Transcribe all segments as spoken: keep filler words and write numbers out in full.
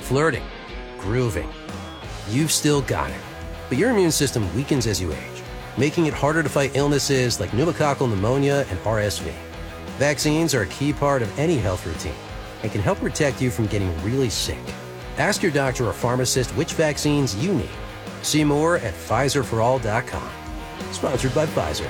flirting, grooving. You've still got it, but your immune system weakens as you age, making it harder to fight illnesses like pneumococcal pneumonia and R S V. Vaccines are a key part of any health routine and can help protect you from getting really sick. Ask your doctor or pharmacist which vaccines you need. See more at Pfizer for all dot com. Sponsored by Pfizer.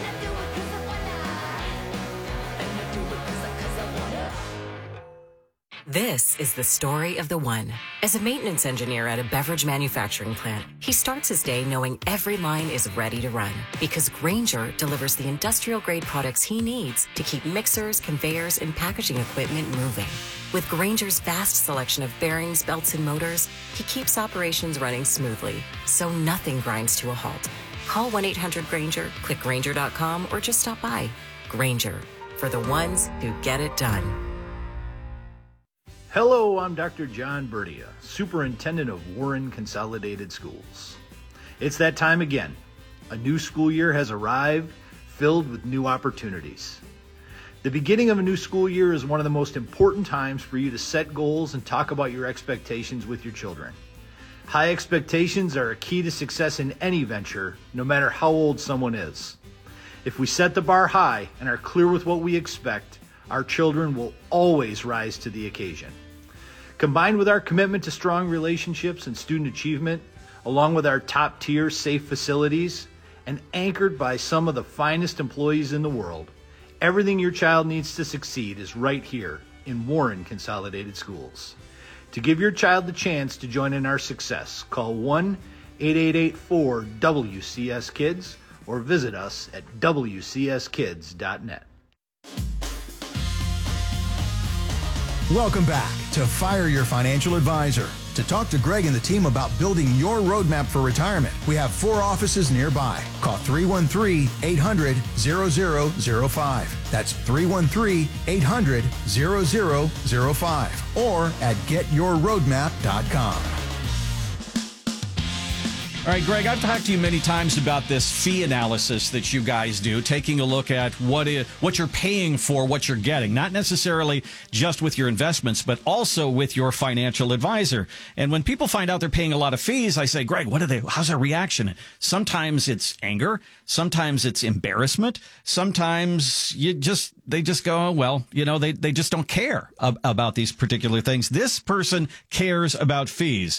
This is the story of the one. As a maintenance engineer at a beverage manufacturing plant, he starts his day knowing every line is ready to run because Grainger delivers the industrial-grade products he needs to keep mixers, conveyors, and packaging equipment moving. With Grainger's vast selection of bearings, belts, and motors, he keeps operations running smoothly, so nothing grinds to a halt. Call one eight hundred Grainger, click Grainger dot com, or just stop by. Grainger, for the ones who get it done. Hello, I'm Doctor John Bertia, Superintendent of Warren Consolidated Schools. It's that time again. A new school year has arrived, filled with new opportunities. The beginning of a new school year is one of the most important times for you to set goals and talk about your expectations with your children. High expectations are a key to success in any venture, no matter how old someone is. If we set the bar high and are clear with what we expect, our children will always rise to the occasion. Combined with our commitment to strong relationships and student achievement, along with our top-tier safe facilities, and anchored by some of the finest employees in the world, everything your child needs to succeed is right here in Warren Consolidated Schools. To give your child the chance to join in our success, call one eight eight eight four W C S Kids or visit us at W C S kids dot net. Welcome back to Fire Your Financial Advisor. To talk to Greg and the team about building your roadmap for retirement, we have four offices nearby. Call three one three, eight hundred, zero zero zero five. That's three one three, eight hundred, zero zero zero five or at get your roadmap dot com. All right, Greg, I've talked to you many times about this fee analysis that you guys do, taking a look at what is, what you're paying for, what you're getting, not necessarily just with your investments, but also with your financial advisor. And when people find out they're paying a lot of fees, I say, Greg, what are they? How's their reaction? Sometimes it's anger. Sometimes it's embarrassment. Sometimes you just they just go, well, you know, they, they just don't care ab- about these particular things. This person cares about fees.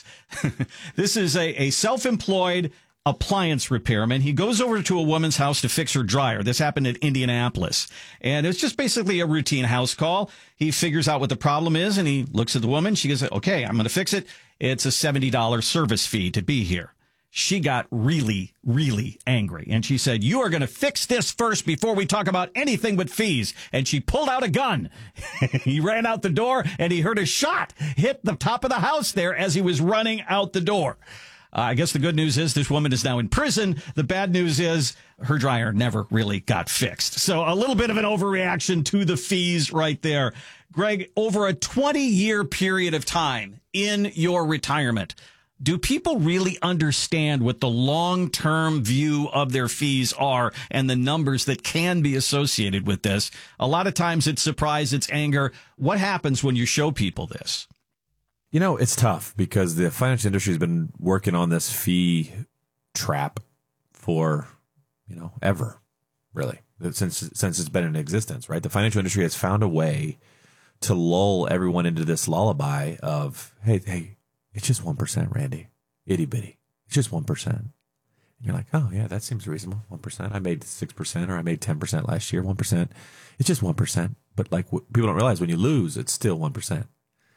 This is a, a self-employed appliance repairman. He goes over to a woman's house to fix her dryer. This happened in Indianapolis. And it's just basically a routine house call. He figures out what the problem is, and he looks at the woman. She goes, okay, I'm going to fix it. It's a seventy dollars service fee to be here. She got really, really angry. And she said, you are going to fix this first before we talk about anything but fees. And she pulled out a gun. He ran out the door, and he heard a shot hit the top of the house there as he was running out the door. Uh, I guess the good news is this woman is now in prison. The bad news is her dryer never really got fixed. So a little bit of an overreaction to the fees right there. Greg, over a twenty-year period of time in your retirement, do people really understand what the long-term view of their fees are and the numbers that can be associated with this? A lot of times it's surprise, it's anger. What happens when you show people this? You know, it's tough because the financial industry has been working on this fee trap for, you know, ever, really, since since it's been in existence, right? The financial industry has found a way to lull everyone into this lullaby of, hey, hey, it's just one percent, Randy. Itty bitty. It's just one percent. And you're like, oh, yeah, that seems reasonable. one percent. I made six percent or I made ten percent last year. one percent. It's just one percent. But like what people don't realize, when you lose, it's still one percent.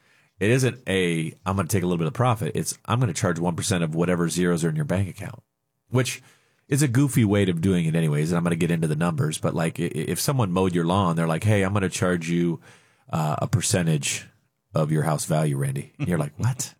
It isn't a, I'm going to take a little bit of profit. It's, I'm going to charge one percent of whatever zeros are in your bank account, which is a goofy way of doing it anyways. And I'm going to get into the numbers. But like if someone mowed your lawn, they're like, hey, I'm going to charge you uh, a percentage of your house value, Randy. And you're like, what?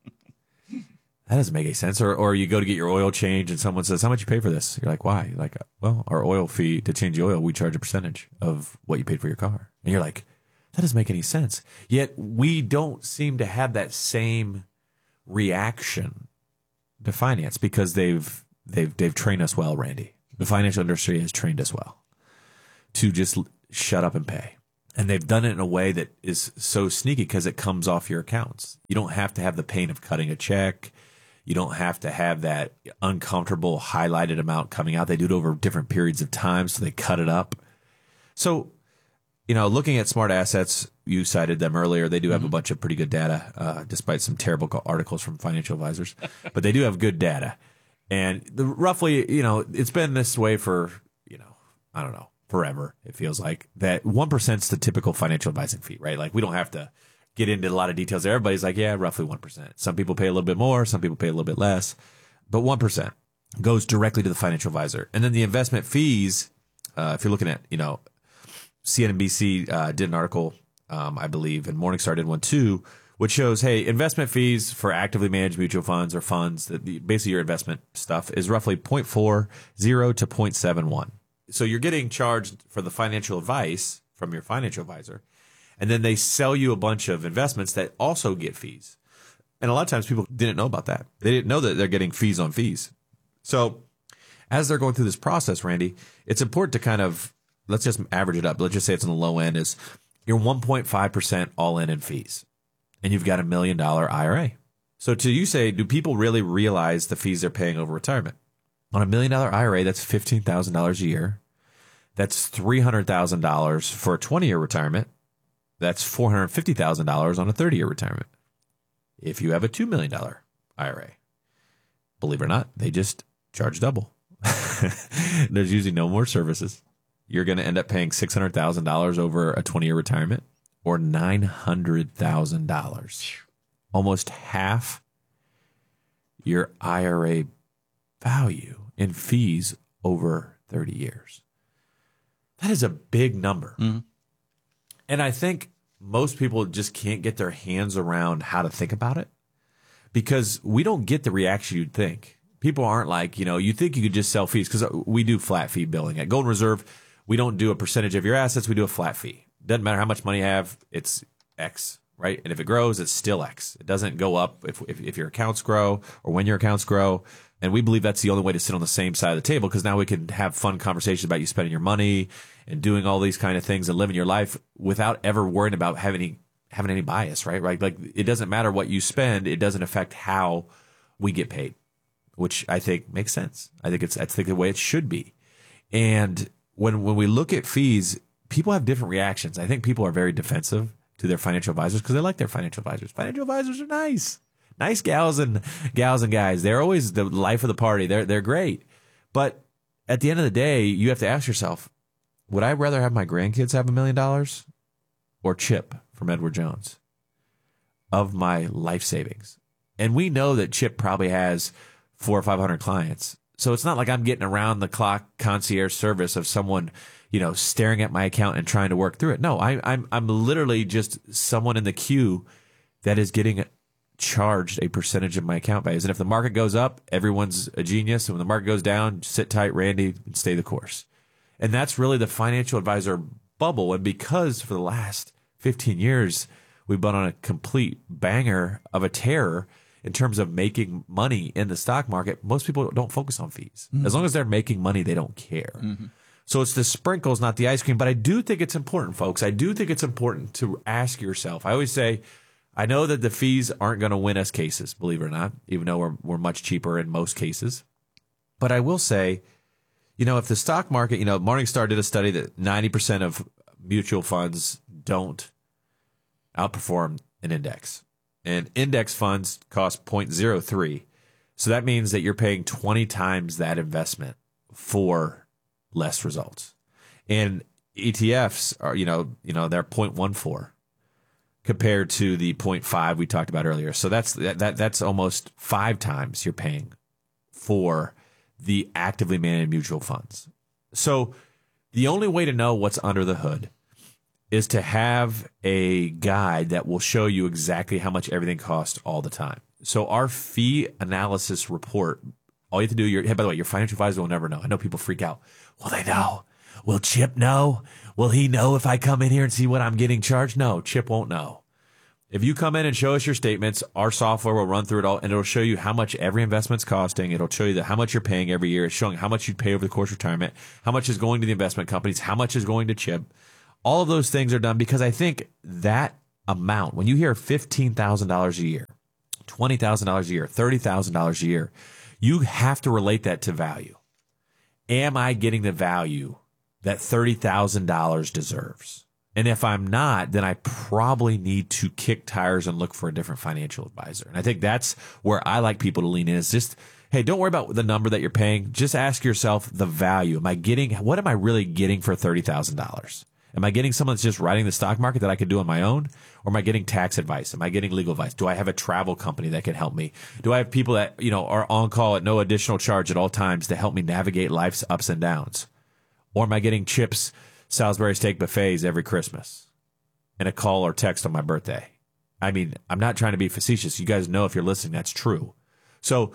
That doesn't make any sense. Or or you go to get your oil changed and someone says, how much you pay for this? You're like, why? You're like, well, our oil fee to change the oil, we charge a percentage of what you paid for your car. And you're like, that doesn't make any sense. Yet we don't seem to have that same reaction to finance because they've they've they've trained us well, Randy. The financial industry has trained us well to just shut up and pay. And they've done it in a way that is so sneaky because it comes off your accounts. You don't have to have the pain of cutting a check. You don't have to have that uncomfortable highlighted amount coming out. They do it over different periods of time, so they cut it up. So, you know, looking at Smart Assets, you cited them earlier. They do have mm-hmm. a bunch of pretty good data, uh, despite some terrible articles from financial advisors. But they do have good data. And the, roughly, you know, it's been this way for, you know, I don't know, forever, it feels like, that one percent is the typical financial advising fee, right? Like, we don't have to get into a lot of details there. Everybody's like, yeah, roughly one percent. Some people pay a little bit more. Some people pay a little bit less. But one percent goes directly to the financial advisor. And then the investment fees, uh, if you're looking at, you know, C N B C uh, did an article, um, I believe, and Morningstar did one too, which shows, hey, investment fees for actively managed mutual funds or funds, that the, basically your investment stuff, is roughly zero point four zero to zero point seven one. So you're getting charged for the financial advice from your financial advisor, and then they sell you a bunch of investments that also get fees. And a lot of times people didn't know about that. They didn't know that they're getting fees on fees. So as they're going through this process, Randy, it's important to kind of, let's just average it up. Let's just say it's on the low end, is you're one point five percent all in in fees, and you've got a million dollar I R A. So to you say, do people really realize the fees they're paying over retirement? On a million dollar I R A, that's fifteen thousand dollars a year. That's three hundred thousand dollars for a twenty year retirement. That's four hundred fifty thousand dollars on a thirty year retirement. If you have a two million dollar I R A, believe it or not, they just charge double. There's usually no more services. You're going to end up paying six hundred thousand dollars over a twenty year retirement, or nine hundred thousand dollars. Almost half your I R A value in fees over thirty years. That is a big number. Mm-hmm. And I think most people just can't get their hands around how to think about it, because we don't get the reaction you'd think. People aren't like, you know, you think you could just sell fees, because we do flat fee billing. At Golden Reserve, we don't do a percentage of your assets. We do a flat fee. Doesn't matter how much money you have, it's X, right? And if it grows, it's still X. It doesn't go up if, if, if your accounts grow or when your accounts grow. And we believe that's the only way to sit on the same side of the table, because now we can have fun conversations about you spending your money and doing all these kind of things and living your life without ever worrying about having any, having any bias, right? Right? Like, it doesn't matter what you spend. It doesn't affect how we get paid, which I think makes sense. I think it's, I think the way it should be. And when, when we look at fees, people have different reactions. I think people are very defensive to their financial advisors because they like their financial advisors. Financial advisors are nice. Nice gals and gals and guys. They're always the life of the party. They're they're great. But at the end of the day, you have to ask yourself, would I rather have my grandkids have a million dollars or Chip from Edward Jones of my life savings? And we know that Chip probably has four or five hundred clients. So it's not like I'm getting around the clock concierge service of someone, you know, staring at my account and trying to work through it. No, I, I'm I'm literally just someone in the queue that is getting charged a percentage of my account values. And if the market goes up, everyone's a genius. And when the market goes down, sit tight, Randy, and stay the course. And that's really the financial advisor bubble. And because for the last fifteen years, we've been on a complete banger of a terror in terms of making money in the stock market, most people don't focus on fees. Mm-hmm. As long as they're making money, they don't care. Mm-hmm. So it's the sprinkles, not the ice cream. But I do think it's important, folks. I do think it's important to ask yourself. I always say, I know that the fees aren't going to win us cases, believe it or not, even though we're, we're much cheaper in most cases. But I will say, you know, if the stock market, you know, Morningstar did a study that ninety percent of mutual funds don't outperform an index. And index funds cost zero point zero three. So that means that you're paying twenty times that investment for less results. And E T Fs are, you know, you know, they're zero point one four. Compared to the zero point five we talked about earlier. So that's that, that that's almost five times you're paying for the actively managed mutual funds. So the only way to know what's under the hood is to have a guide that will show you exactly how much everything costs all the time. So our fee analysis report, all you have to do, your, hey, by the way, your financial advisor will never know. I know people freak out. Will they know? Will Chip know? Will he know if I come in here and see what I'm getting charged? No, Chip won't know. If you come in and show us your statements, our software will run through it all, and it'll show you how much every investment's costing. It'll show you that how much you're paying every year. It's showing how much you'd pay over the course of retirement, how much is going to the investment companies, how much is going to Chip. All of those things are done because I think that amount, when you hear fifteen thousand dollars a year, twenty thousand dollars a year, thirty thousand dollars a year, you have to relate that to value. Am I getting the value that thirty thousand dollars deserves? And if I'm not, then I probably need to kick tires and look for a different financial advisor. And I think that's where I like people to lean in. It's just, hey, don't worry about the number that you're paying. Just ask yourself the value. Am I getting, what am I really getting for thirty thousand dollars? Am I getting someone that's just riding the stock market that I could do on my own? Or am I getting tax advice? Am I getting legal advice? Do I have a travel company that can help me? Do I have people that, you know, are on call at no additional charge at all times to help me navigate life's ups and downs? Or am I getting chips, Salisbury steak buffets every Christmas and a call or text on my birthday? I mean, I'm not trying to be facetious. You guys know if you're listening, that's true. So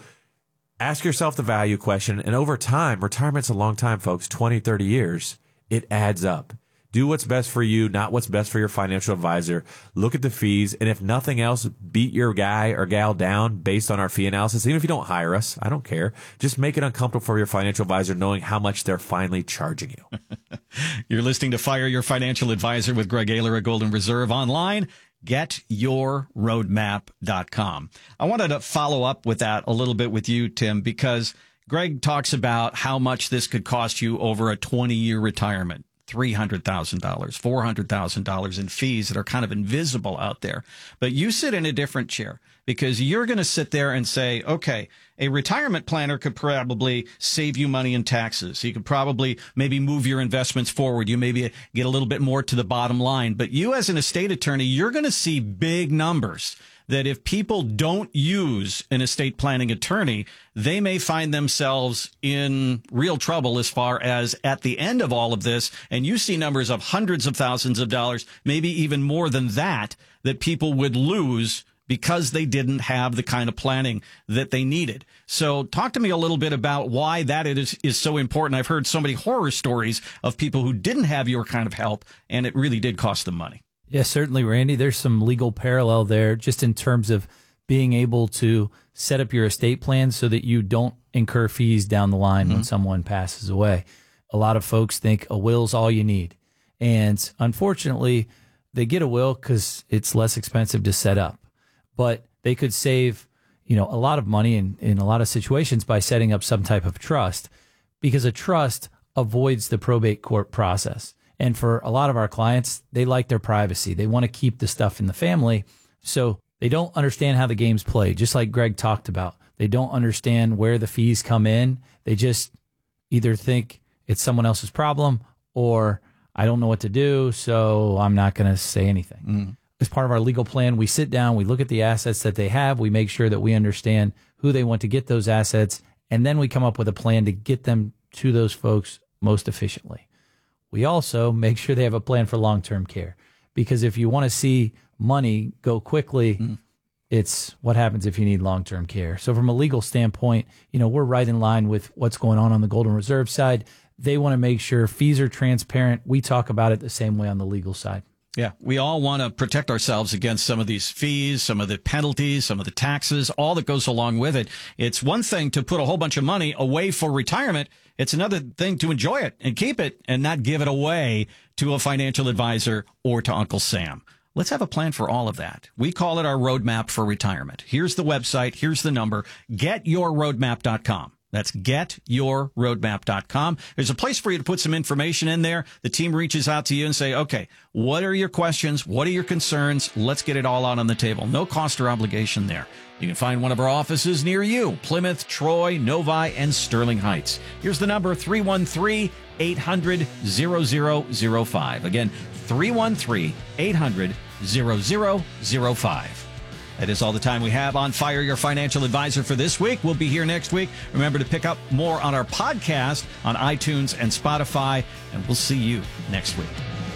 ask yourself the value question. And over time, retirement's a long time, folks, twenty, thirty years. It adds up. Do what's best for you, not what's best for your financial advisor. Look at the fees. And if nothing else, beat your guy or gal down based on our fee analysis. Even if you don't hire us, I don't care. Just make it uncomfortable for your financial advisor knowing how much they're finally charging you. You're listening to Fire Your Financial Advisor with Greg Ayler at Golden Reserve. Online, get your roadmap dot com. I wanted to follow up with that a little bit with you, Tim, because Greg talks about how much this could cost you over a twenty-year retirement. three hundred thousand dollars, four hundred thousand dollars in fees that are kind of invisible out there. But you sit in a different chair because you're going to sit there and say, okay, a retirement planner could probably save you money in taxes. You could probably maybe move your investments forward. You maybe get a little bit more to the bottom line. But you as an estate attorney, you're going to see big numbers that if people don't use an estate planning attorney, they may find themselves in real trouble as far as at the end of all of this. And you see numbers of hundreds of thousands of dollars, maybe even more than that, that people would lose because they didn't have the kind of planning that they needed. So talk to me a little bit about why that is, is so important. I've heard so many horror stories of people who didn't have your kind of help, and it really did cost them money. Yeah, certainly, Randy. There's some legal parallel there just in terms of being able to set up your estate plan so that you don't incur fees down the line mm-hmm. when someone passes away. A lot of folks think a will's all you need. And unfortunately, they get a will because it's less expensive to set up. But they could save, you know, a lot of money in, in a lot of situations by setting up some type of trust, because a trust avoids the probate court process. And for a lot of our clients, they like their privacy. They want to keep the stuff in the family. So they don't understand how the game's played, just like Greg talked about. They don't understand where the fees come in. They just either think it's someone else's problem or I don't know what to do, so I'm not going to say anything. Mm. As part of our legal plan, we sit down, we look at the assets that they have, we make sure that we understand who they want to get those assets, and then we come up with a plan to get them to those folks most efficiently. We also make sure they have a plan for long-term care, because if you want to see money go quickly, mm. it's what happens if you need long-term care. So from a legal standpoint, you know, we're right in line with what's going on on the Golden Reserve side. They want to make sure fees are transparent. We talk about it the same way on the legal side. Yeah, we all want to protect ourselves against some of these fees, some of the penalties, some of the taxes, all that goes along with it. It's one thing to put a whole bunch of money away for retirement. It's another thing to enjoy it and keep it and not give it away to a financial advisor or to Uncle Sam. Let's have a plan for all of that. We call it our roadmap for retirement. Here's the website. Here's the number. get your roadmap dot com. That's get your roadmap dot com. There's a place for you to put some information in there. The team reaches out to you and say, okay, what are your questions? What are your concerns? Let's get it all out on the table. No cost or obligation there. You can find one of our offices near you: Plymouth, Troy, Novi, and Sterling Heights. Here's the number: three one three, eight hundred, zero zero zero five. Again, three one three, eight hundred, zero zero zero five. That is all the time we have on Fire Your Financial Advisor for this week. We'll be here next week. Remember to pick up more on our podcast on iTunes and Spotify, and we'll see you next week.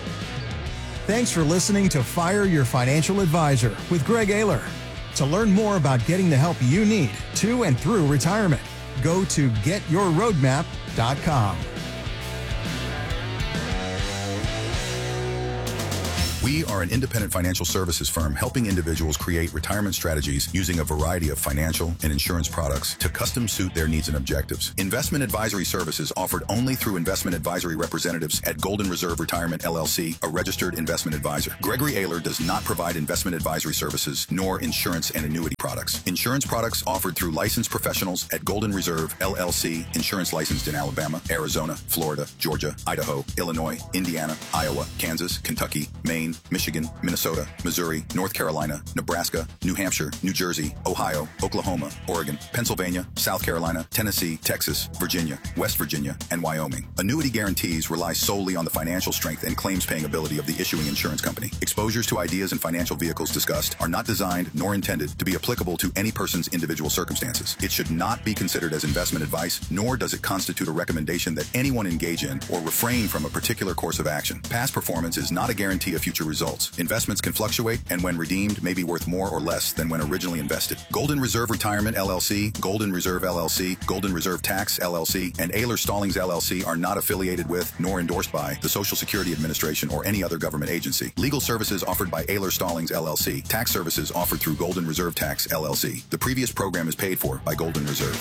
Thanks for listening to Fire Your Financial Advisor with Greg Ayler. To learn more about getting the help you need to and through retirement, go to get your roadmap dot com. We are an independent financial services firm helping individuals create retirement strategies using a variety of financial and insurance products to custom suit their needs and objectives. Investment advisory services offered only through investment advisory representatives at Golden Reserve Retirement L L C, a registered investment advisor. Gregory Ayler does not provide investment advisory services nor insurance and annuity products. Insurance products offered through licensed professionals at Golden Reserve L L C, insurance licensed in Alabama, Arizona, Florida, Georgia, Idaho, Illinois, Indiana, Iowa, Kansas, Kentucky, Maine, Michigan, Minnesota, Missouri, North Carolina, Nebraska, New Hampshire, New Jersey, Ohio, Oklahoma, Oregon, Pennsylvania, South Carolina, Tennessee, Texas, Virginia, West Virginia, and Wyoming. Annuity guarantees rely solely on the financial strength and claims paying ability of the issuing insurance company. Exposures to ideas and financial vehicles discussed are not designed nor intended to be applicable to any person's individual circumstances. It should not be considered as investment advice, nor does it constitute a recommendation that anyone engage in or refrain from a particular course of action. Past performance is not a guarantee of future results. Investments can fluctuate and when redeemed may be worth more or less than when originally invested. Golden Reserve Retirement L L C, Golden Reserve L L C, Golden Reserve Tax L L C, and Ayler Stallings L L C are not affiliated with nor endorsed by the Social Security Administration or any other government agency. Legal services offered by Ayler Stallings L L C. Tax services offered through Golden Reserve Tax L L C. The previous program is paid for by Golden Reserve.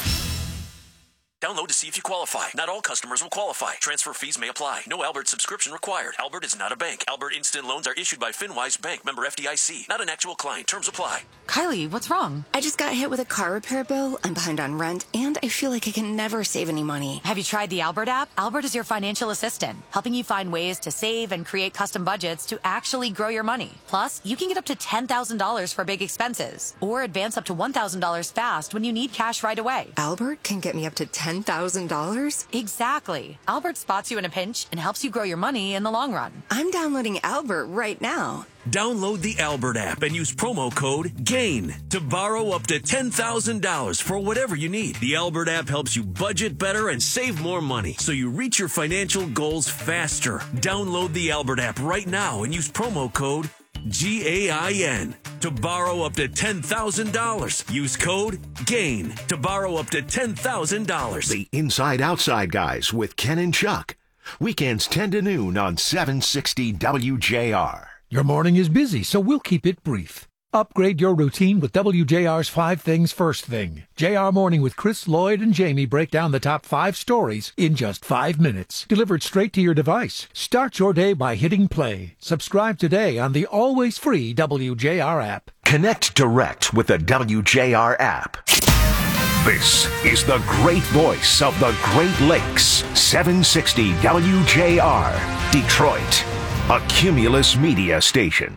Download to see if you qualify. Not all customers will qualify. Transfer fees may apply. No Albert subscription required. Albert is not a bank. Albert Instant Loans are issued by FinWise Bank, member F D I C. Not an actual client. Terms apply. Kylie, what's wrong? I just got hit with a car repair bill. I'm behind on rent, and I feel like I can never save any money. Have you tried the Albert app? Albert is your financial assistant, helping you find ways to save and create custom budgets to actually grow your money. Plus, you can get up to ten thousand dollars for big expenses, or advance up to one thousand dollars fast when you need cash right away. Albert can get me up to ten thousand dollars? Exactly. Albert spots you in a pinch and helps you grow your money in the long run. I'm downloading Albert right now. Download the Albert app and use promo code GAIN to borrow up to ten thousand dollars for whatever you need. The Albert app helps you budget better and save more money so you reach your financial goals faster. Download the Albert app right now and use promo code G A I N to borrow up to ten thousand dollars. Use code GAIN to borrow up to ten thousand dollars. The Inside Outside Guys with Ken and Chuck. Weekends ten to noon on seven sixty W J R. Your morning is busy, so we'll keep it brief. Upgrade your routine with W J R's Five Things First Thing. J R Morning with Chris, Lloyd, and Jamie break down the top five stories in just five minutes. Delivered straight to your device. Start your day by hitting play. Subscribe today on the always free W J R app. Connect direct with the W J R app. This is the great voice of the Great Lakes. seven sixty W J R. Detroit. A Cumulus Media station.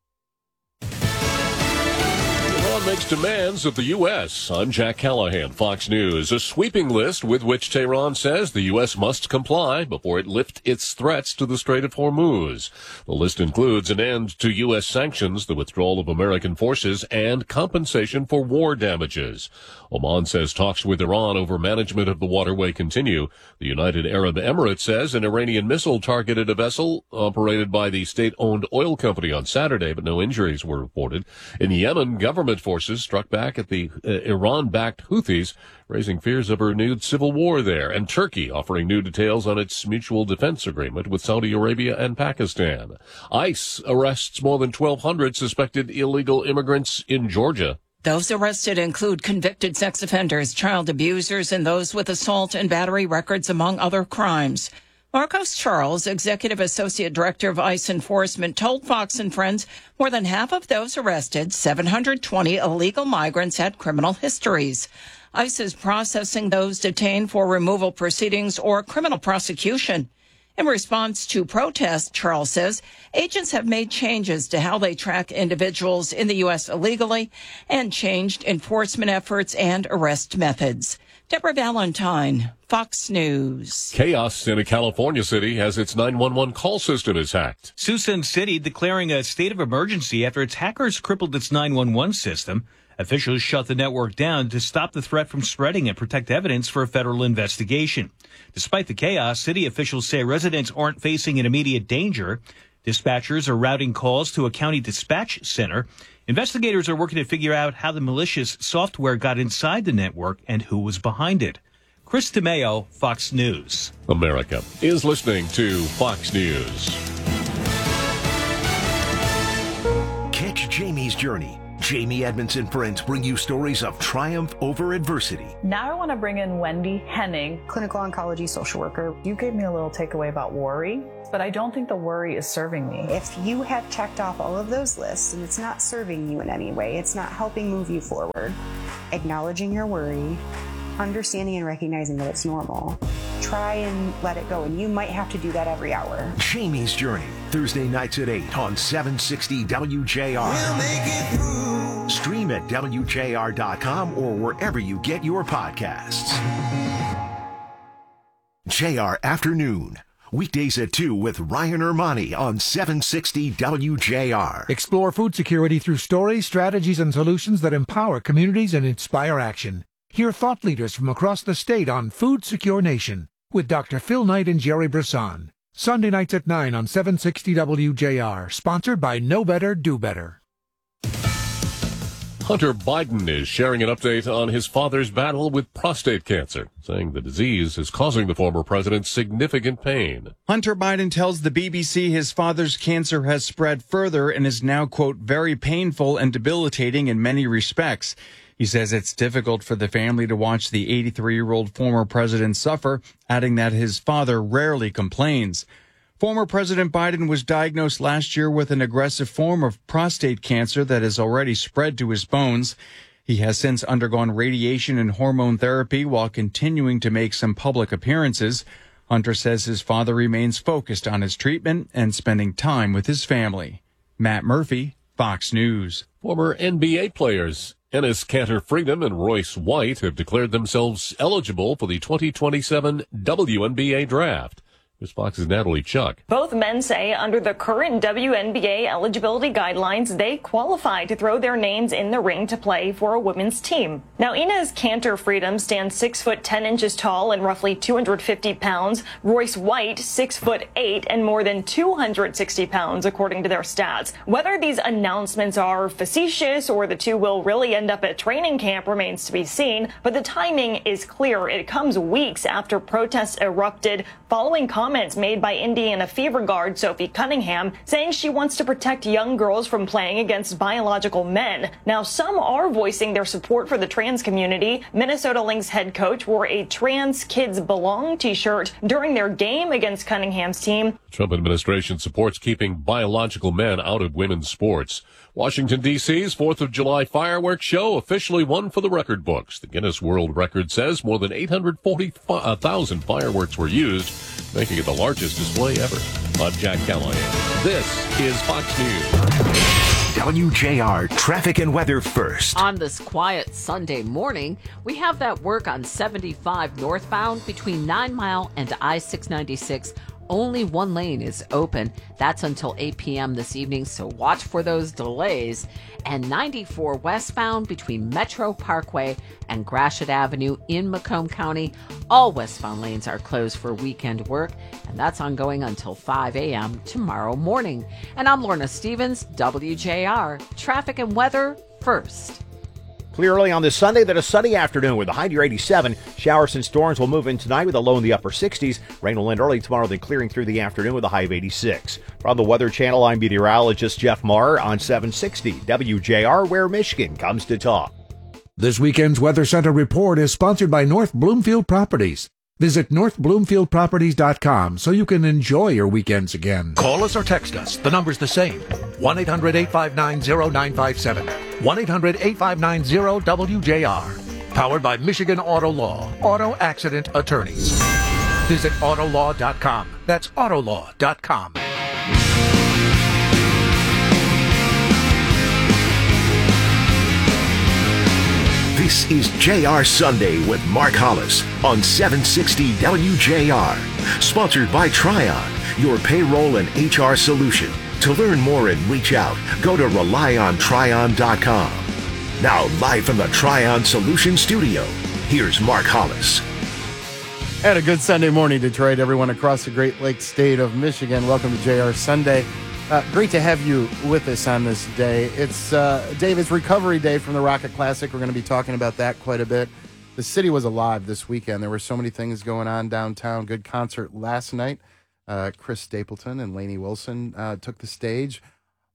Makes demands of the U S I'm Jack Callahan, Fox News. A sweeping list with which Tehran says the U S must comply before it lifts its threats to the Strait of Hormuz. The list includes an end to U S sanctions, the withdrawal of American forces, and compensation for war damages. Oman says talks with Iran over management of the waterway continue. The United Arab Emirates says an Iranian missile targeted a vessel operated by the state-owned oil company on Saturday, but no injuries were reported. In Yemen, government forces struck back at the uh, Iran-backed Houthis, raising fears of a renewed civil war there. And Turkey offering new details on its mutual defense agreement with Saudi Arabia and Pakistan. ICE arrests more than twelve hundred suspected illegal immigrants in Georgia. Those arrested include convicted sex offenders, child abusers, and those with assault and battery records, among other crimes. Marcos Charles, Executive Associate Director of ICE Enforcement, told Fox and Friends more than half of those arrested, seven hundred twenty illegal migrants, had criminal histories. ICE is processing those detained for removal proceedings or criminal prosecution. In response to protests, Charles says, agents have made changes to how they track individuals in the U S illegally and changed enforcement efforts and arrest methods. Deborah Valentine, Fox News. Chaos in a California city as its nine one one call system is hacked. Tucson City declaring a state of emergency after its hackers crippled its nine one one system. Officials shut the network down to stop the threat from spreading and protect evidence for a federal investigation. Despite the chaos, city officials say residents aren't facing an immediate danger. Dispatchers are routing calls to a county dispatch center. Investigators are working to figure out how the malicious software got inside the network and who was behind it. Chris DeMeo, Fox News. America is listening to Fox News. Jamie's Journey. Jamie Edmondson Friends bring you stories of triumph over adversity. Now I want to bring in Wendy Henning, clinical oncology social worker. You gave me a little takeaway about worry, but I don't think the worry is serving me. If you have checked off all of those lists and it's not serving you in any way, it's not helping move you forward, acknowledging your worry, understanding and recognizing that it's normal, try and let it go. And you might have to do that every hour. Jamie's Journey, Thursday nights at eight on seven sixty W J R. We'll make it through. Stream at W J R dot com or wherever you get your podcasts. J R Afternoon, weekdays at two with Ryan Ermani on seven sixty W J R. Explore food security through stories, strategies, and solutions that empower communities and inspire action. Hear thought leaders from across the state on Food Secure Nation with Doctor Phil Knight and Jerry Brisson. Sunday nights at nine on seven sixty W J R. Sponsored by Know Better, Do Better. Hunter Biden is sharing an update on his father's battle with prostate cancer, saying the disease is causing the former president significant pain. Hunter Biden tells the B B C his father's cancer has spread further and is now, quote, very painful and debilitating in many respects. He says it's difficult for the family to watch the eighty-three-year-old former president suffer, adding that his father rarely complains. Former President Biden was diagnosed last year with an aggressive form of prostate cancer that has already spread to his bones. He has since undergone radiation and hormone therapy while continuing to make some public appearances. Hunter says his father remains focused on his treatment and spending time with his family. Matt Murphy, Fox News. Former N B A players Enes Kanter Freedom and Royce White have declared themselves eligible for the twenty twenty-seven W N B A draft. Here's Fox's Natalie Chuck. Both men say under the current W N B A eligibility guidelines, they qualify to throw their names in the ring to play for a women's team. Now, Enes Kanter Freedom stands six foot ten inches tall and roughly two hundred fifty pounds. Royce White, six foot eight and more than two hundred sixty pounds, according to their stats. Whether these announcements are facetious or the two will really end up at training camp remains to be seen, but the timing is clear. It comes weeks after protests erupted following comments Comments made by Indiana Fever guard Sophie Cunningham saying she wants to protect young girls from playing against biological men. Now, some are voicing their support for the trans community. Minnesota Lynx head coach wore a Trans Kids Belong t-shirt during their game against Cunningham's team. Trump administration supports keeping biological men out of women's sports. Washington, D C's fourth of July fireworks show officially won for the record books. The Guinness World Record says more than eight hundred forty thousand fireworks were used, making it the largest display ever. I'm Jack Callahan. This is Fox News. W J R traffic and weather first. On this quiet Sunday morning, we have that work on seventy-five northbound between Nine Mile and I six ninety-six. Only one lane is open. That's until eight p.m. this evening, so watch for those delays. And ninety-four westbound between Metro Parkway and Gratiot Avenue in Macomb County. All westbound lanes are closed for weekend work, and that's ongoing until five a.m. tomorrow morning. And I'm Lorna Stevens, W J R. Traffic and weather first. Clear early on this Sunday, then a sunny afternoon with a high near eighty-seven. Showers and storms will move in tonight with a low in the upper sixties. Rain will end early tomorrow, then clearing through the afternoon with a high of eighty-six. From the Weather Channel, I'm meteorologist Jeff Marr on seven sixty W J R, where Michigan comes to talk. This weekend's Weather Center report is sponsored by North Bloomfield Properties. Visit north bloomfield properties dot com so you can enjoy your weekends again. Call us or text us. The number's the same. one eight hundred eight five nine zero nine five seven. one eight hundred eight five nine zero W J R. Powered by Michigan Auto Law. Auto Accident Attorneys. Visit auto law dot com. That's auto law dot com. This is J R Sunday with Mark Hollis on seven sixty W J R. Sponsored by Tryon, your payroll and H R solution. To learn more and reach out, go to rely on tryon dot com. Now, live from the Tryon Solution Studio, here's Mark Hollis. And a good Sunday morning, Detroit, everyone across the Great Lakes state of Michigan. Welcome to J R Sunday. Uh, great to have you with us on this day. It's uh, David's recovery day from the Rocket Classic. We're going to be talking about that quite a bit. The city was alive this weekend. There were so many things going on downtown. Good concert last night. Uh, Chris Stapleton and Lainey Wilson uh, took the stage.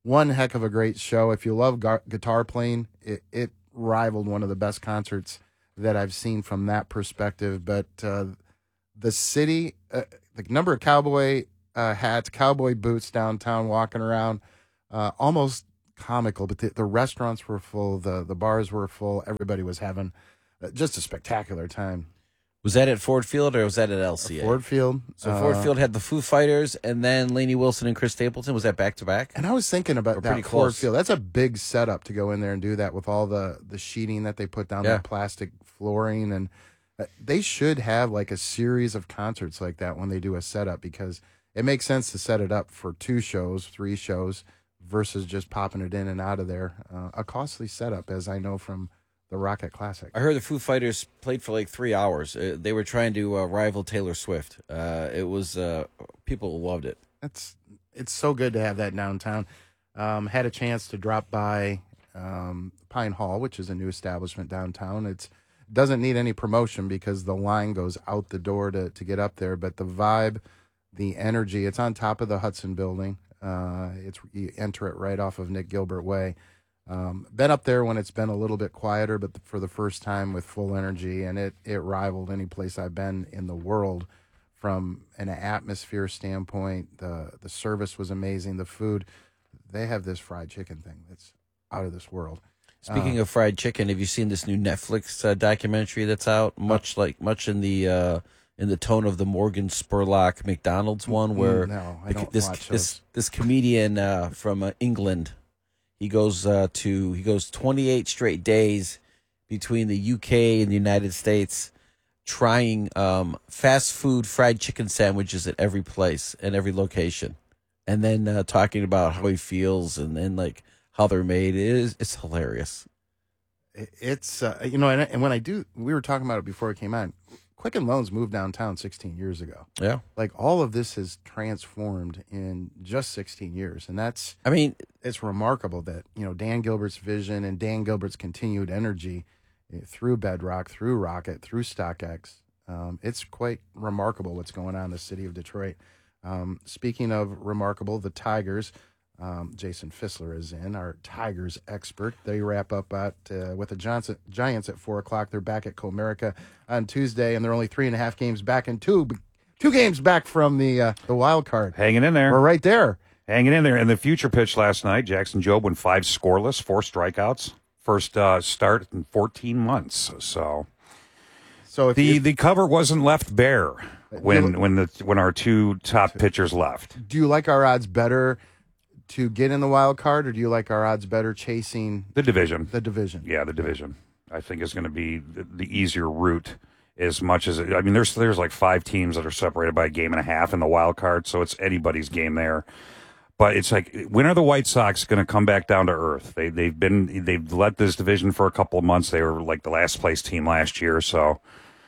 one heck of a great show. If you love gar- guitar playing, it, it rivaled one of the best concerts that I've seen from that perspective. But uh, the city, uh, the number of cowboy uh, hats, cowboy boots downtown walking around, uh, almost comical. But the, the restaurants were full, the, the bars were full, everybody was having uh, just a spectacular time. Was that at Ford Field or was that at L C A? Ford Field. So Ford uh, Field had the Foo Fighters and then Lainey Wilson and Chris Stapleton. Was that back to back? And I was thinking about that Ford close. Field. That's a big setup to go in there and do that with all the, the sheeting that they put down, Yeah. the plastic flooring. And uh, they should have like a series of concerts like that when they do a setup, because it makes sense to set it up for two shows, three shows, versus just popping it in and out of there. Uh, a costly setup, as I know from the Rocket Classic. I heard the Foo Fighters played for like three hours. Uh, they were trying to uh, rival Taylor Swift. Uh, it was uh, people loved it. That's it's so good to have that downtown. Um, had a chance to drop by um, Pine Hall, which is a new establishment downtown. It's doesn't need any promotion because the line goes out the door to to get up there. But the vibe, the energy, it's on top of the Hudson Building. Uh, it's you enter it right off of Nick Gilbert Way. Um, been up there when it's been a little bit quieter, but for the first time with full energy, and it, it rivaled any place I've been in the world from an atmosphere standpoint. The the service was amazing. The food, they have this fried chicken thing that's out of this world. Speaking Uh, of fried chicken, have you seen this new Netflix uh, documentary that's out? Much like much in the uh, in the tone of the Morgan Spurlock McDonald's one, where no, I the- don't this watch this those. this comedian uh, from uh, England. He goes uh, to he goes twenty-eight straight days between the U K and the United States, trying um, fast food fried chicken sandwiches at every place and every location, and then uh, talking about how he feels and then like how they're made. It is it's hilarious. It- It's uh, you know, and, and when I do, we were talking about it before it came on. Quicken Loans moved downtown sixteen years ago. Yeah. Like all of this has transformed in just sixteen years. And that's, I mean, it's remarkable that, you know, Dan Gilbert's vision and Dan Gilbert's continued energy eh, through Bedrock, through Rocket, through StockX. Um, it's quite remarkable what's going on in the city of Detroit. Um, speaking of remarkable, the Tigers, um, Jason Fissler is in, our Tigers expert. They wrap up at uh, with the Johnson, Giants at four o'clock. They're back at Comerica on Tuesday, and they're only three and a half games back and two two games back from the uh, the wild card. Hanging in there. We're right there. Hanging in there. In the future pitch last night, Jackson Jobe went five scoreless, four strikeouts. First uh, start in fourteen months. So, so if the you- the cover wasn't left bare when You- when the when our two top pitchers left. Do you like our odds better to get in the wild card, or do you like our odds better chasing The division. the division? Yeah, the division. I think is going to be the, the easier route. As much as I mean, there's there's like five teams that are separated by a game and a half in the wild card, so it's anybody's game there. But it's like, when are the White Sox going to come back down to earth? They they've been they've led this division for a couple of months. They were like the last place team last year. So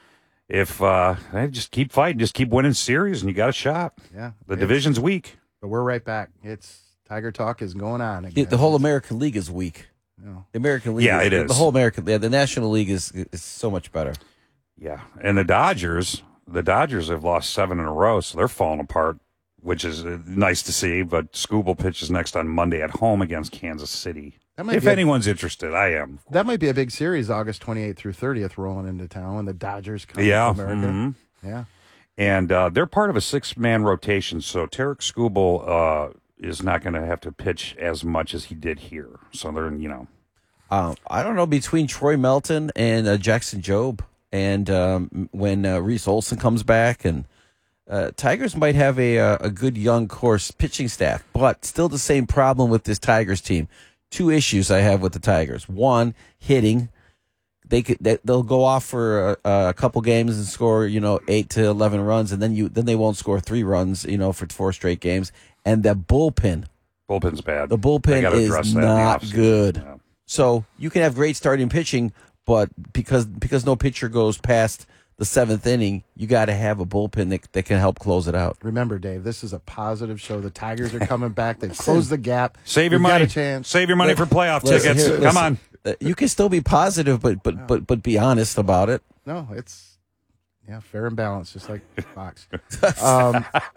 if uh, they just keep fighting, just keep winning series, and you got a shot. Yeah, the it's- division's weak. But we're right back. It's Tiger Talk is going on Yeah, again. the whole American League is weak. No. The American League, Yeah, is, it is. The whole American, yeah, the National League is is so much better. Yeah, and the Dodgers, the Dodgers have lost seven in a row, so they're falling apart, which is uh, nice to see. But Scooble pitches next on Monday at home against Kansas City. That might If be a- anyone's interested, I am. That might be a big series, August twenty-eighth through thirtieth, rolling into town when the Dodgers come Yeah, to America. mhm. Yeah. And uh, they're part of a six-man rotation, so Tarek Scooble uh, is not going to have to pitch as much as he did here. So they're, you know. Um, I don't know, between Troy Melton and uh, Jackson Jobe, and um, when uh, Reese Olson comes back, and uh, Tigers might have a uh, a good young course pitching staff, but still the same problem with this Tigers team. Two issues I have with the Tigers: one, hitting. They could they, they'll go off for a, a couple games and score, you know, eight to eleven runs, and then you then they won't score three runs, you know, for four straight games. And the bullpen, bullpen's bad. The They bullpen gotta address is that in the not offseason. good. Yeah. So you can have great starting pitching, but because because no pitcher goes past the seventh inning, you got to have a bullpen that, that can help close it out. Remember, Dave, this is a positive show. The Tigers are coming back. They've closed the gap. Save your We've got money. a chance. Save your money for playoff Listen, tickets. here, Come listen, on. uh, you can still be positive, but but but but be honest about it. No, it's yeah, fair and balanced, just like Fox. Um,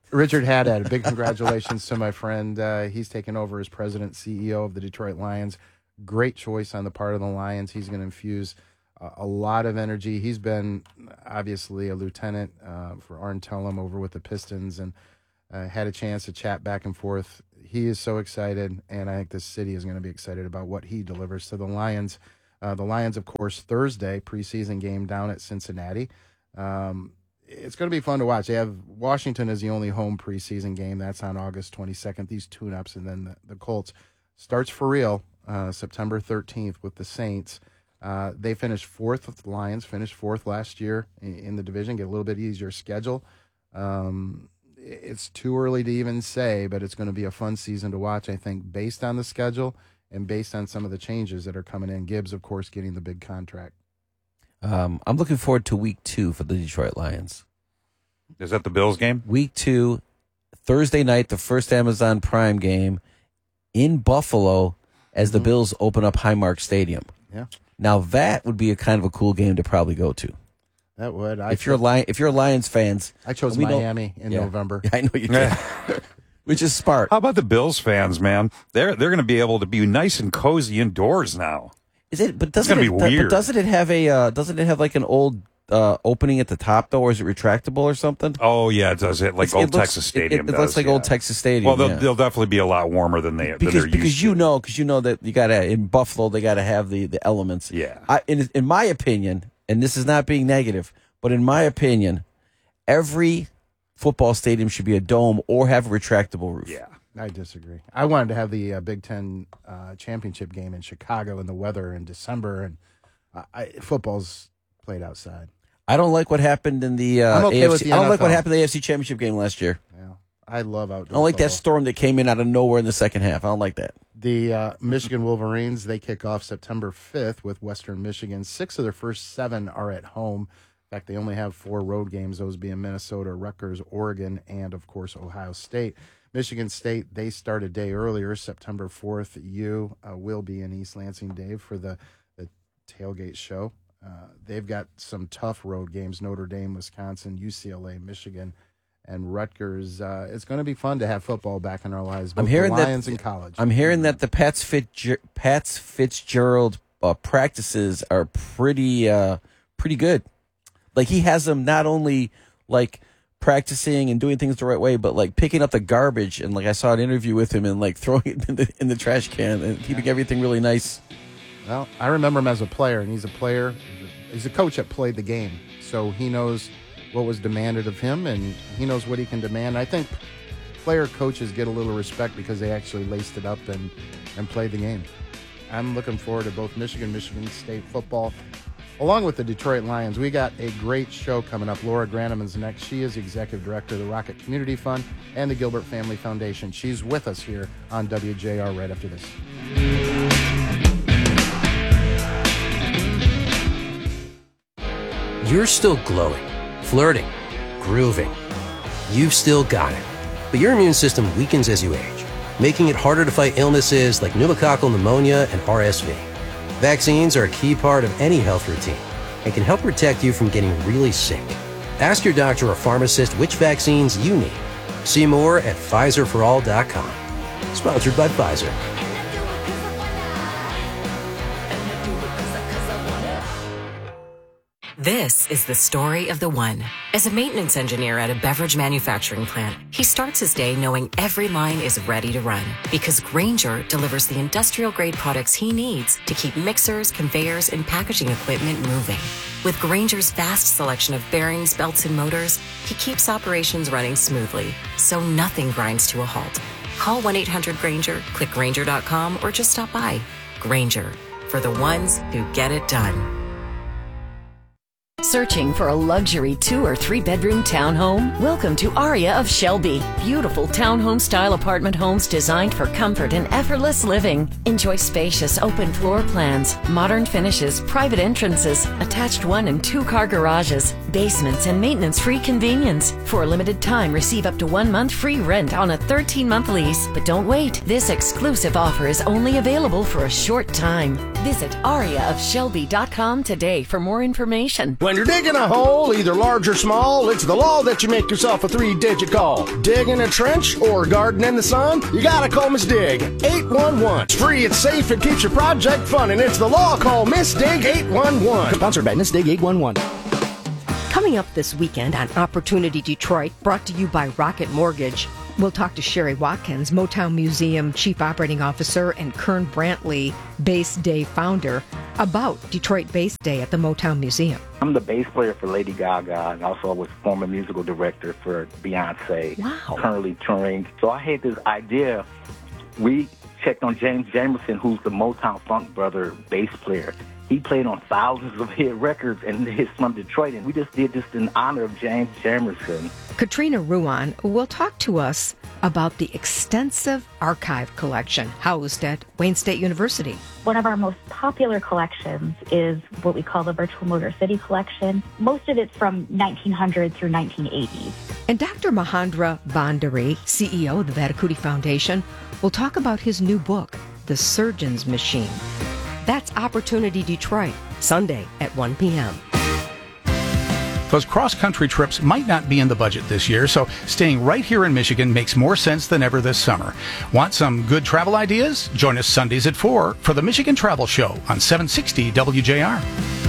Richard Haddad, big congratulations to my friend. Uh, he's taken over as president, C E O of the Detroit Lions. Great choice on the part of the Lions. He's going to infuse uh, a lot of energy. He's been obviously a lieutenant uh, for Arn Tellem over with the Pistons, and uh, had a chance to chat back and forth. He is so excited, and I think the city is going to be excited about what he delivers to the Lions. Uh, the Lions, of course, Thursday, preseason game down at Cincinnati. Um, it's going to be fun to watch. They have Washington as the only home preseason game. That's on August twenty-second. These tune-ups, and then the, the Colts starts for real uh, September thirteenth with the Saints. Uh, they finished fourth with the Lions, finished fourth last year in, in the division, get a little bit easier schedule. Um, it's too early to even say, but it's going to be a fun season to watch, I think, based on the schedule and based on some of the changes that are coming in. Gibbs, of course, getting the big contract. Um, I'm looking forward to week two for the Detroit Lions. Is that the Bills game? Week two, Thursday night, the first Amazon Prime game in Buffalo as the Bills open up Highmark Stadium. Yeah. Now that would be a kind of a cool game to probably go to. That would. I if you're Lion, if you're Lions fans, I chose we know- Miami in Yeah. November. I know you did. Which is smart. How about the Bills fans, man? They're they're going to be able to be nice and cozy indoors now. Is it? But It's doesn't gonna it? be but weird. doesn't it have a? Uh, doesn't it have like an old uh, opening at the top though, or is it retractable or something? Oh yeah, it does. It like It's- old it looks- Texas Stadium. It, it does, looks like yeah. old Texas Stadium. Well, they'll, yeah. they'll definitely be a lot warmer than they because than they're because used you to. know because you know that you got to in Buffalo they got to have the the elements. Yeah. I, in in my opinion, and this is not being negative, but in my opinion, every football stadium should be a dome or have a retractable roof. Yeah. I disagree. I wanted to have the uh, Big Ten uh, championship game in Chicago in the weather in December, and uh, I, football's played outside. I don't like what happened in the uh, I'm okay A F C. with the I don't like what N F L. happened in the A F C Championship game last year. Yeah, I love outdoor. I don't like that football. storm that came in out of nowhere in the second half. I don't like that. The uh, Michigan Wolverines, they kick off September fifth with Western Michigan. Six of their first seven are at home. In fact, they only have four road games, those being Minnesota, Rutgers, Oregon, and, of course, Ohio State. Michigan State, they start a day earlier, September fourth. You uh, will be in East Lansing, Dave, for the, the tailgate show. Uh, they've got some tough road games, Notre Dame, Wisconsin, U C L A, Michigan, and Rutgers. Uh, it's going to be fun to have football back in our lives, both I'm hearing the Lions that and college. I'm hearing that the Pats, Fitz, Pats Fitzgerald uh, practices are pretty uh, pretty good. Like he has them not only like practicing and doing things the right way, but like picking up the garbage. And like I saw an interview with him and like throwing it in the, in the trash can and keeping everything really nice. Well, I remember him as a player, and he's a player. He's a coach that played the game, so he knows what was demanded of him, and he knows what he can demand. I think player coaches get a little respect because they actually laced it up and, and played the game. I'm looking forward to both Michigan, Michigan State football, along with the Detroit Lions. We got a great show coming up. Laura Graneman's next. She is executive director of the Rocket Community Fund and the Gilbert Family Foundation. She's with us here on W J R right after this. You're still glowing, flirting, grooving. You've still got it. But your immune system weakens as you age, making it harder to fight illnesses like pneumococcal pneumonia and R S V. Vaccines are a key part of any health routine and can help protect you from getting really sick. Ask your doctor or pharmacist which vaccines you need. See more at Pfizer for all dot com. Sponsored by Pfizer. This is the story of the one. As a maintenance engineer at a beverage manufacturing plant, he starts his day knowing every line is ready to run because Grainger delivers the industrial-grade products he needs to keep mixers, conveyors, and packaging equipment moving. With Grainger's vast selection of bearings, belts, and motors, he keeps operations running smoothly, so nothing grinds to a halt. Call one eight hundred Grainger, click Grainger dot com, or just stop by. Grainger, for the ones who get it done. Searching for a luxury two or three bedroom townhome? Welcome to Aria of Shelby. Beautiful townhome style apartment homes designed for comfort and effortless living. Enjoy spacious open floor plans, modern finishes, private entrances, attached one and two car garages, basements, and maintenance-free convenience. For a limited time, receive up to one month free rent on a thirteen-month lease. But don't wait. This exclusive offer is only available for a short time. Visit aria of shelby dot com today for more information. When you're digging a hole, either large or small, it's the law that you make yourself a three-digit call. Digging a trench or garden in the sun, you gotta call Miss Dig. eight one one. It's free, it's safe, it keeps your project fun, and it's the law. Call Miss Dig eight one one. Sponsored by Miss Dig eight one one. Coming up this weekend on Opportunity Detroit, brought to you by Rocket Mortgage, we'll talk to Sherry Watkins, Motown Museum Chief Operating Officer, and Kern Brantley, Bass Day founder, about Detroit Bass Day at the Motown Museum. I'm the bass player for Lady Gaga, and also was former musical director for Beyonce. Wow. Currently touring. So I had this idea. We checked on James Jamerson, who's the Motown Funk Brother bass player. He played on thousands of hit records, and he's from Detroit, and we just did this in honor of James Jamerson. Katrina Ruan will talk to us about the extensive archive collection housed at Wayne State University. One of our most popular collections is what we call the Virtual Motor City Collection. Most of it's from nineteen hundred through nineteen eighty. And Doctor Mahendra Bhandari, C E O of the Vatakuti Foundation, will talk about his new book, The Surgeon's Machine. That's Opportunity Detroit, Sunday at one p.m. Those cross-country trips might not be in the budget this year, so staying right here in Michigan makes more sense than ever this summer. Want some good travel ideas? Join us Sundays at four for the Michigan Travel Show on seven sixty W J R.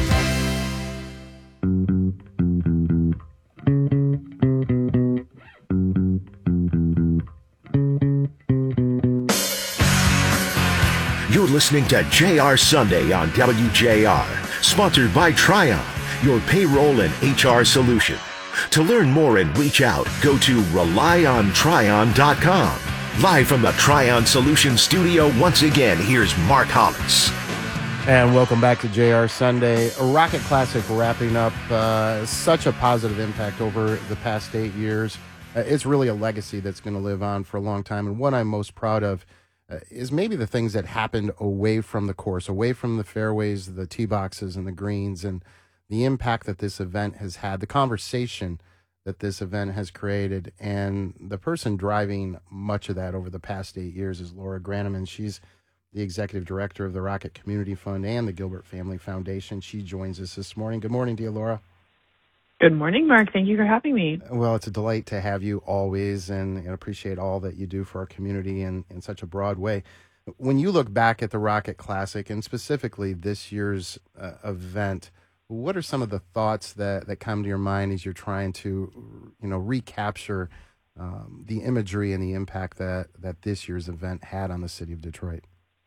You're listening to J R Sunday on W J R, sponsored by Tryon, your payroll and H R solution. To learn more and reach out, go to rely on tryon dot com. Live from the Tryon Solutions studio, once again, here's Mark Hollis. And welcome back to J R Sunday. A Rocket Classic wrapping up. Uh, such a positive impact over the past eight years. Uh, it's really a legacy that's going to live on for a long time. And what I'm most proud of uh, is maybe the things that happened away from the course, away from the fairways, the tee boxes, and the greens, and the impact that this event has had, the conversation that this event has created. And the person driving much of that over the past eight years is Laura Granneman. She's the executive director of the Rocket Community Fund and the Gilbert Family Foundation. She joins us this morning. Good morning to you, Laura. Good morning, Mark. Thank you for having me. Well, it's a delight to have you always, and, and appreciate all that you do for our community in, in such a broad way. When you look back at the Rocket Classic, and specifically this year's uh, event, what are some of the thoughts that, that come to your mind as you're trying to, you know, recapture um, the imagery and the impact that, that this year's event had on the city of Detroit?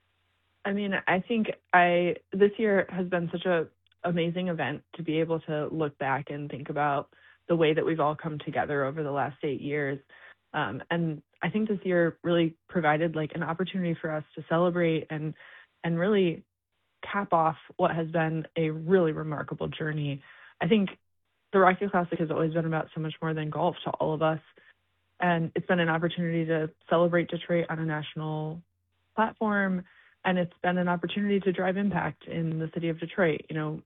I mean, I think I this year has been such a amazing event to be able to look back and think about the way that we've all come together over the last eight years. Um, and I think this year really provided like an opportunity for us to celebrate and and really cap off what has been a really remarkable journey. I think the Rocket Classic has always been about so much more than golf to all of us. And it's been an opportunity to celebrate Detroit on a national platform. And it's been an opportunity to drive impact in the city of Detroit. You know,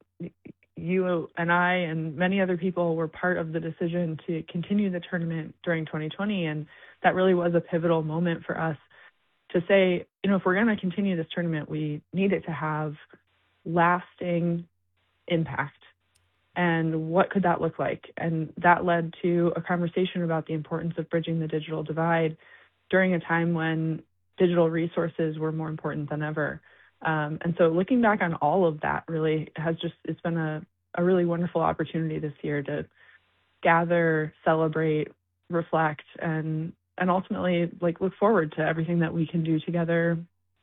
you and I and many other people were part of the decision to continue the tournament during twenty twenty. And that really was a pivotal moment for us to say, you know, if we're going to continue this tournament, we need it to have lasting impact. And what could that look like? And that led to a conversation about the importance of bridging the digital divide during a time when digital resources were more important than ever. Um, and so looking back on all of that really has just, it's been a, a really wonderful opportunity this year to gather, celebrate, reflect, and and ultimately like look forward to everything that we can do together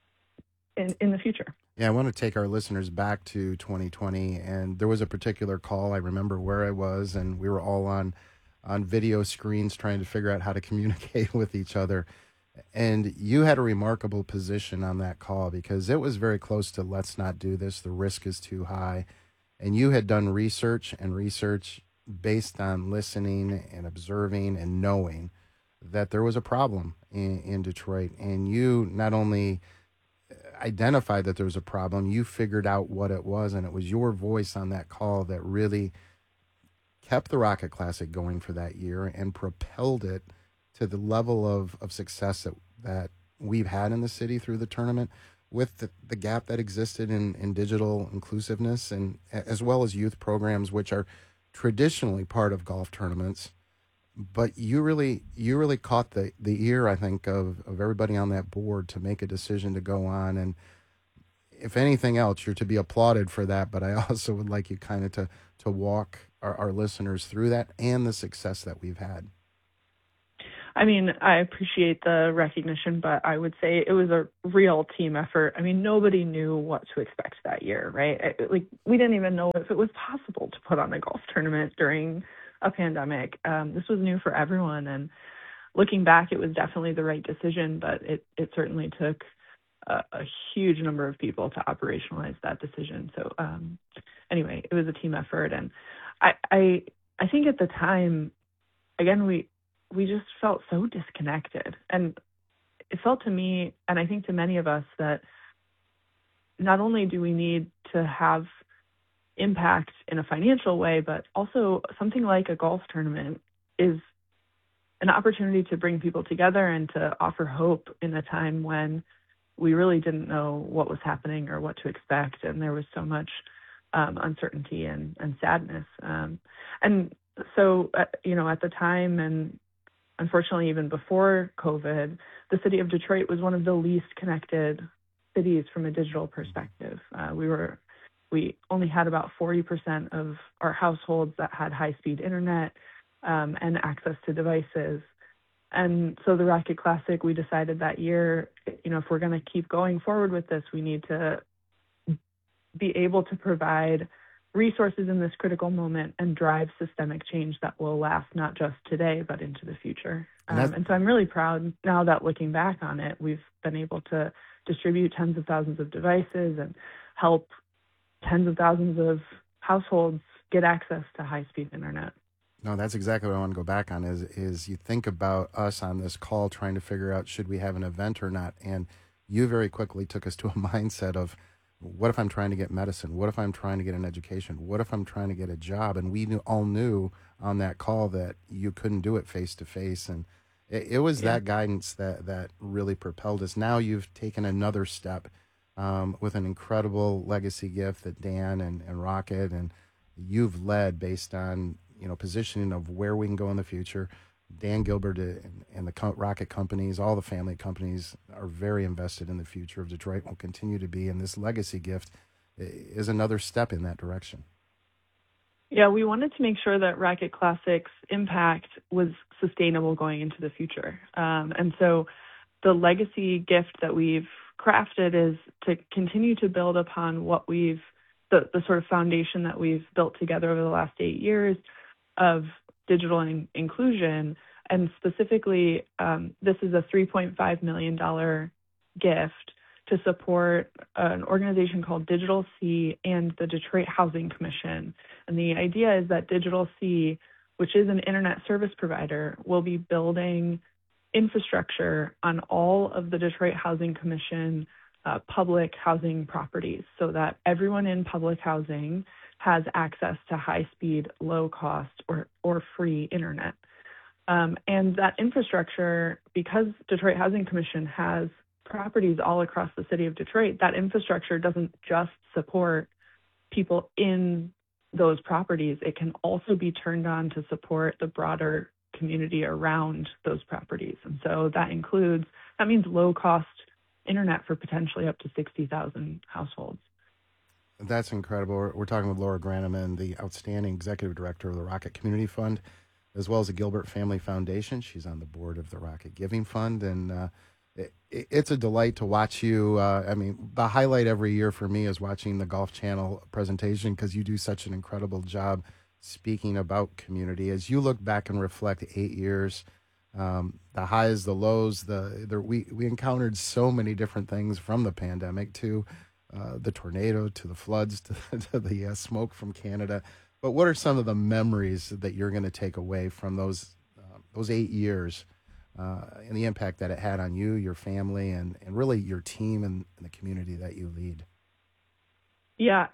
in, in the future. Yeah, I want to take our listeners back to twenty twenty, and there was a particular call. I remember where I was, and we were all on on video screens trying to figure out how to communicate with each other. And you had a remarkable position on that call because it was very close to let's not do this. The risk is too high. And you had done research and research based on listening and observing and knowing that there was a problem in, in Detroit. And you not only identified that there was a problem, you figured out what it was. And it was your voice on that call that really kept the Rocket Classic going for that year and propelled it to the level of, of success that, that we've had in the city through the tournament, with the, the gap that existed in, in digital inclusiveness, and as well as youth programs, which are traditionally part of golf tournaments. But you really you really caught the, the ear, I think, of, of everybody on that board to make a decision to go on. And if anything else, you're to be applauded for that. But I also would like you kind of to, to walk our, our listeners through that and the success that we've had. I mean, I appreciate the recognition, but I would say it was a real team effort. I mean, nobody knew what to expect that year, right? It, like, we didn't even know if it was possible to put on a golf tournament during a pandemic. Um, this was new for everyone, and looking back, it was definitely the right decision, but it, it certainly took a, a huge number of people to operationalize that decision. So um, anyway, it was a team effort, and I, I, I think at the time, again, we we just felt so disconnected. And it felt to me, and I think to many of us, that not only do we need to have impact in a financial way, but also something like a golf tournament is an opportunity to bring people together and to offer hope in a time when we really didn't know what was happening or what to expect. And there was so much um, uncertainty and, and sadness. Um, and so, uh, you know, at the time, and unfortunately, even before COVID, the city of Detroit was one of the least connected cities from a digital perspective. Uh, we were, we only had about forty percent of our households that had high-speed internet um, and access to devices. And so the Rocket Classic, we decided that year, you know, if we're going to keep going forward with this, we need to be able to provide resources in this critical moment and drive systemic change that will last not just today, but into the future. Um, and, and so I'm really proud now that looking back on it, we've been able to distribute tens of thousands of devices and help tens of thousands of households get access to high-speed internet. No, that's exactly what I want to go back on is, is you think about us on this call trying to figure out should we have an event or not. And you very quickly took us to a mindset of, what if I'm trying to get medicine? What if I'm trying to get an education? What if I'm trying to get a job? And we knew, all knew on that call that you couldn't do it face to face. And it, it was yeah. that guidance that, that really propelled us. Now you've taken another step um, with an incredible legacy gift that Dan and, and Rocket and you've led based on, you know, positioning of where we can go in the future. Dan Gilbert and, and the co- Rocket companies, all the family companies are very invested in the future of Detroit, will continue to be, and this legacy gift is another step in that direction. Yeah, we wanted to make sure that Rocket Classic's impact was sustainable going into the future. Um, and so the legacy gift that we've crafted is to continue to build upon what we've, the, the sort of foundation that we've built together over the last eight years of digital in- inclusion. And specifically, um, this is a three point five million dollars gift to support an organization called Digital C and the Detroit Housing Commission. And the idea is that Digital C, which is an internet service provider, will be building infrastructure on all of the Detroit Housing Commission uh, public housing properties so that everyone in public housing has access to high-speed, low-cost, or, or free internet. Um, and that infrastructure, because Detroit Housing Commission has properties all across the city of Detroit, that infrastructure doesn't just support people in those properties. It can also be turned on to support the broader community around those properties. And so that includes, that means low-cost internet for potentially up to sixty thousand households. That's incredible. We're, we're talking with Laura Granneman, the outstanding executive director of the Rocket Community Fund, as well as the Gilbert Family Foundation. She's on the board of the Rocket Giving Fund. And uh, it, it's a delight to watch you. Uh, I mean, the highlight every year for me is watching the Golf Channel presentation because you do such an incredible job speaking about community. As you look back and reflect eight years, um, the highs, the lows, the, the we, we encountered so many different things from the pandemic to Uh, the tornado, to the floods, to, to the uh, smoke from Canada. But what are some of the memories that you're going to take away from those uh, those eight years uh, and the impact that it had on you, your family, and, and really your team and, and the community that you lead? Yeah, I,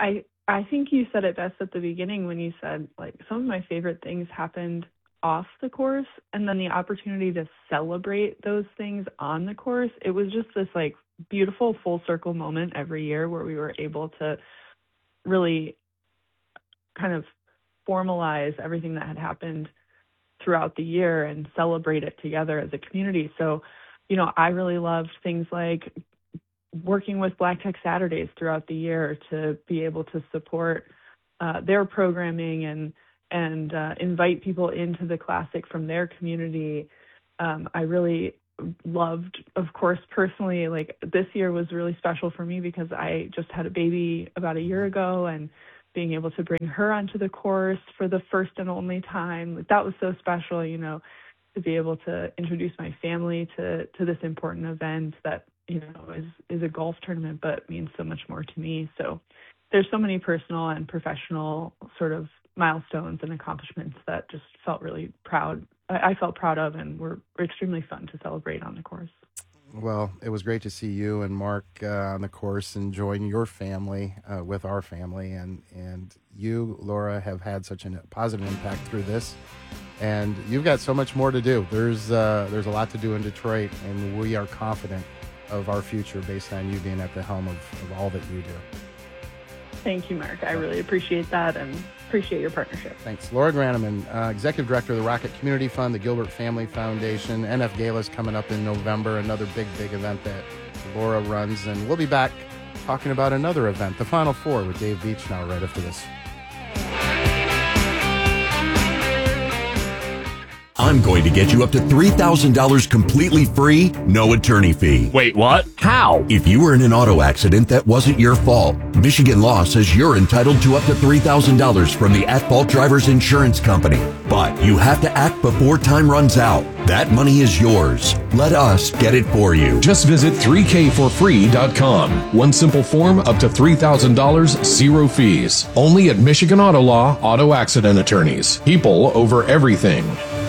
I think you said it best at the beginning when you said, like, some of my favorite things happened off the course, and then the opportunity to celebrate those things on the course. It was just this, like, beautiful full circle moment every year where we were able to really kind of formalize everything that had happened throughout the year and celebrate it together as a community. So, you know, I really loved things like working with Black Tech Saturdays throughout the year to be able to support uh, their programming and and uh, invite people into the Classic from their community. Um, I really loved, of course, personally, like this year was really special for me because I just had a baby about a year ago, and being able to bring her onto the course for the first and only time, like, that was so special, you know, to be able to introduce my family to, to this important event that, you know, is, is a golf tournament, but means so much more to me. So there's so many personal and professional sort of milestones and accomplishments that just felt really proud. I felt proud of, and were extremely fun to celebrate on the course. Well, it was great to see you and Mark uh, on the course and join your family uh, with our family. And, and you, Laura, have had such a positive impact through this. And you've got so much more to do. There's, uh, there's a lot to do in Detroit, and we are confident of our future based on you being at the helm of, of all that you do. Thank you, Mark. I really appreciate that and appreciate your partnership. Thanks. Laura Granneman, uh, Executive Director of the Rocket Community Fund, the Gilbert Family Foundation. N F Gala's coming up in November, another big, big event that Laura runs. And we'll be back talking about another event, the Final Four, with Dave Beach now right after this. I'm going to get you up to three thousand dollars completely free, no attorney fee. Wait, what? How? If you were in an auto accident that wasn't your fault, Michigan law says you're entitled to up to three thousand dollars from the at-fault driver's insurance company. But you have to act before time runs out. That money is yours. Let us get it for you. Just visit three k for free dot com. One simple form, up to three thousand dollars, zero fees. Only at Michigan Auto Law Auto Accident Attorneys. People over everything.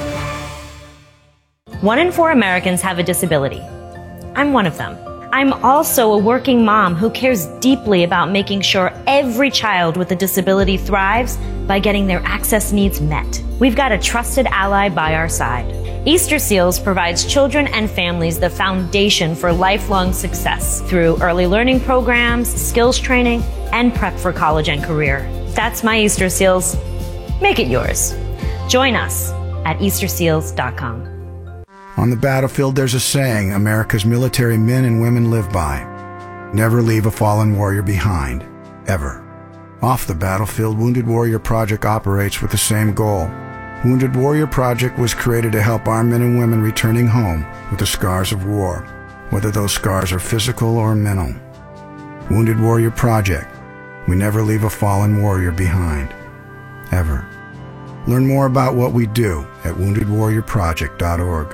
One in four Americans have a disability. I'm one of them. I'm also a working mom who cares deeply about making sure every child with a disability thrives by getting their access needs met. We've got a trusted ally by our side. Easter Seals provides children and families the foundation for lifelong success through early learning programs, skills training, and prep for college and career. That's my Easter Seals. Make it yours. Join us at easter seals dot com. On the battlefield, there's a saying America's military men and women live by. Never leave a fallen warrior behind, ever. Off the battlefield, Wounded Warrior Project operates with the same goal. Wounded Warrior Project was created to help our men and women returning home with the scars of war, whether those scars are physical or mental. Wounded Warrior Project. We never leave a fallen warrior behind, ever. Learn more about what we do at wounded warrior project dot org.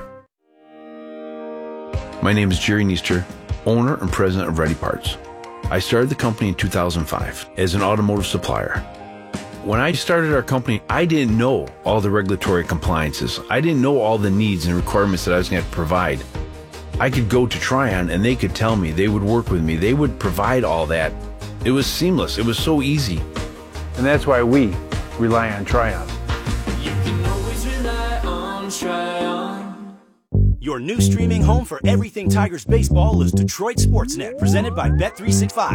My name is Jerry Neester, owner and president of Ready Parts. I started the company in two thousand five as an automotive supplier. When I started our company, I didn't know all the regulatory compliances. I didn't know all the needs and requirements that I was going to have to provide. I could go to Tryon and they could tell me, they would work with me, they would provide all that. It was seamless, it was so easy. And that's why we rely on Tryon. You can always rely on Tryon. Your new streaming home for everything Tigers baseball is Detroit Sportsnet, presented by Bet three sixty-five.